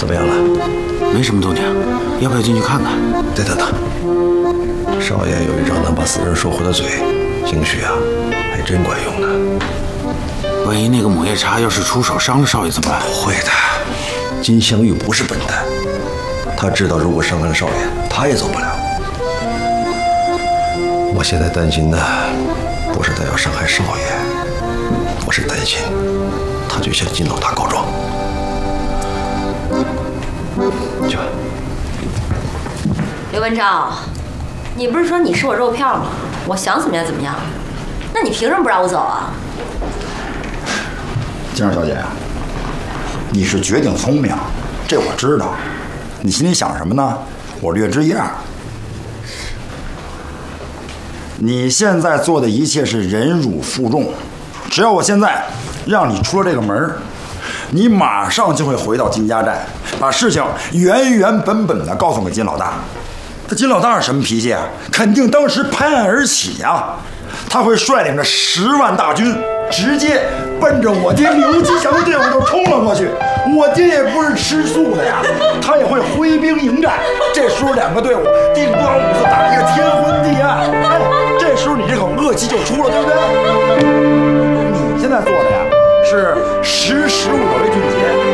怎么样了？ 没什么动静，要不要进去看看？ 等等等，少爷有一张能把死人说活的嘴，兴许啊，还真管用呢。 万一那个母夜叉要是出手伤了少爷怎么办？ 不会的，金镶玉不是笨蛋，他知道如果伤害少爷，他也走不了。我现在担心的不是他要伤害少爷，我是担心他就向金老大告状。去吧。 刘文昭，你不是说你是我肉票吗？我想怎么样怎么样，那你凭什么不让我走啊？ 金儿小姐，你是绝顶聪明，这我知道。你心里想什么呢？我略知一二。你现在做的一切是忍辱负重，只要我现在让你出了这个门，你马上就会回到金家寨，把事情原原本本的告诉给金老大。这金老大是什么脾气啊？肯定当时拍案而起啊！他会率领着10万大军，直接奔着我爹刘吉祥的队伍就冲了过去。我爹也不是吃素的呀，他也会挥兵迎战。这时候2个队伍叮咣5次打一个天昏地暗，哎，这时候你这口恶气就出了，对不对？